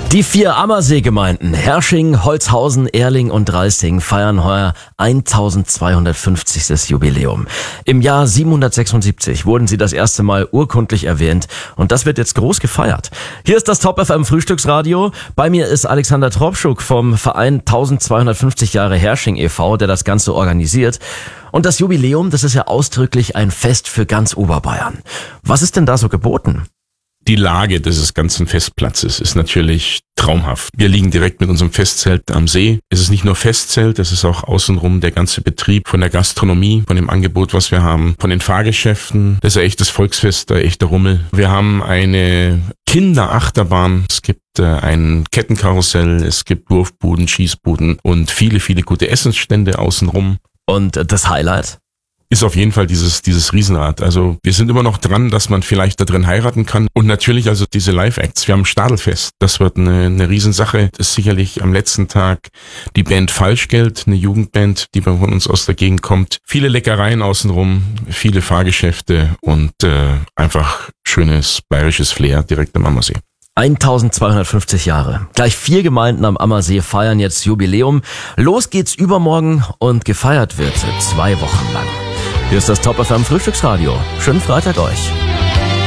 Die 4 Ammersee-Gemeinden Herrsching, Holzhausen, Erling und Dreising feiern heuer 1250. Jubiläum. Im Jahr 776 wurden sie das erste Mal urkundlich erwähnt und das wird jetzt groß gefeiert. Hier ist das Top FM Frühstücksradio. Bei mir ist Alexander Tropschuk vom Verein 1250 Jahre Herrsching e.V., der das Ganze organisiert. Und das Jubiläum, das ist ja ausdrücklich ein Fest für ganz Oberbayern. Was ist denn da so geboten? Die Lage dieses ganzen Festplatzes ist natürlich traumhaft. Wir liegen direkt mit unserem Festzelt am See. Es ist nicht nur Festzelt, es ist auch außenrum der ganze Betrieb von der Gastronomie, von dem Angebot, was wir haben, von den Fahrgeschäften. Das ist ein echtes Volksfest, ein echter Rummel. Wir haben eine Kinderachterbahn, es gibt ein Kettenkarussell, es gibt Wurfbuden, Schießbuden und viele, viele gute Essensstände außenrum. Und das Highlight? Ist auf jeden Fall dieses Riesenrad. Also wir sind immer noch dran, dass man vielleicht da drin heiraten kann. Und natürlich also diese Live-Acts. Wir haben Stadelfest. Das wird eine Riesensache. Das ist sicherlich am letzten Tag die Band Falschgeld, eine Jugendband, die von uns aus der Gegend kommt. Viele Leckereien außenrum, viele Fahrgeschäfte und einfach schönes bayerisches Flair direkt am Ammersee. 1250 Jahre. Gleich 4 Gemeinden am Ammersee feiern jetzt Jubiläum. Los geht's übermorgen und gefeiert wird 2 Wochen lang. Hier ist das Top FM Frühstücksradio. Schönen Freitag euch.